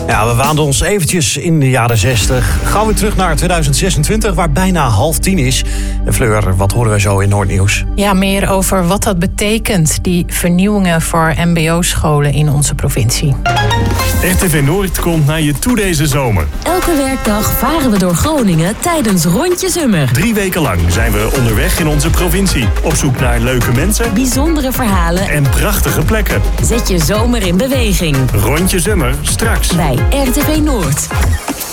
Ja, we waanden ons eventjes in de jaren 60. Gaan we terug naar 2026, waar bijna 9:30 is. En Fleur, wat horen we zo in Noordnieuws? Ja, meer over wat dat betekent, die vernieuwingen voor mbo-scholen in onze provincie. RTV Noord komt naar je toe deze zomer. Elke werkdag varen we door Groningen tijdens Rondje Zummer. 3 weken lang zijn we onderweg in onze provincie. Op zoek naar leuke mensen, bijzondere verhalen en prachtige plekken. Zet je zomer in beweging. Rondje Zummer, straks bij RTV Noord.